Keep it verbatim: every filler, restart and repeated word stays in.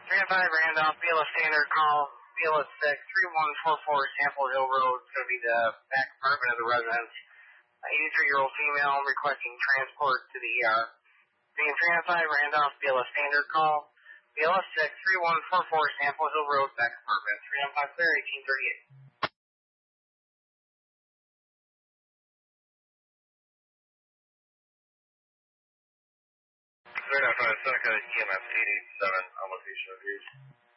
three oh five Randolph, B L S standard call, B L S six, three one four four, Sample Hill Road. It's going to be the back apartment of the residence. eighty-three-year-old female requesting transport to the E R. Being three oh five Randolph, B L S standard call, B L S six, three one four four, Sample Hill Road, back apartment. three oh five clear, eighteen thirty-eight. three oh five Seneca, E M S eight eight seven, on location of use.